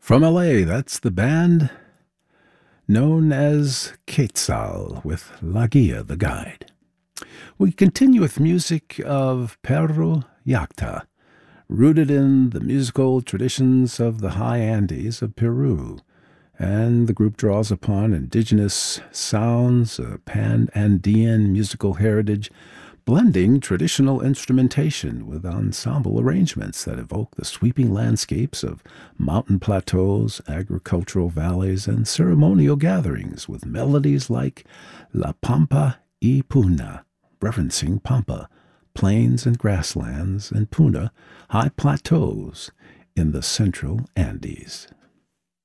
From LA, that's the band known as Quetzal with La Guia, the Guide. We continue with music of Perro Yacta, rooted in the musical traditions of the high Andes of Peru, and the group draws upon indigenous sounds, a pan-Andean musical heritage, blending traditional instrumentation with ensemble arrangements that evoke the sweeping landscapes of mountain plateaus, agricultural valleys, and ceremonial gatherings with melodies like La Pampa y Puna, referencing Pampa, plains and grasslands, and Puna, high plateaus in the central Andes.